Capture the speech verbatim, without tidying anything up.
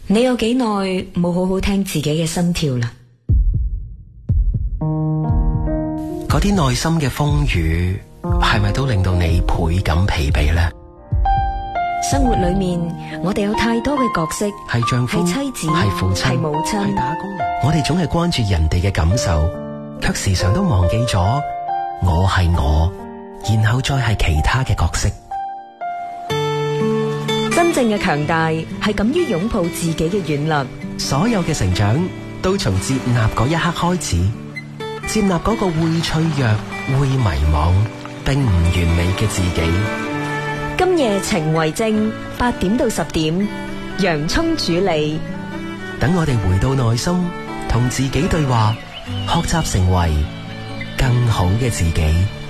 你有幾耐冇好好聽自己嘅心跳啦？ 嗰啲內心嘅風雨，係咪都令到你倍感疲憊呢？ 生活裏面，我哋有太多嘅角色， 係丈夫， 係妻子， 係父親， 係母親， 係打工人。我哋總係關注人哋嘅感受，卻時常都忘記咗我係我，然後再係其他嘅角色。 真正嘅強大係敢於擁抱自己嘅軟弱。 所有嘅成長都從接納嗰一刻開始，接納嗰個會脆弱、會迷惘、並唔完美嘅自己。 今夜情為證，八點到十點，洋蔥主理。 等我哋回到內心，同自己對話，學習成為更好嘅自己。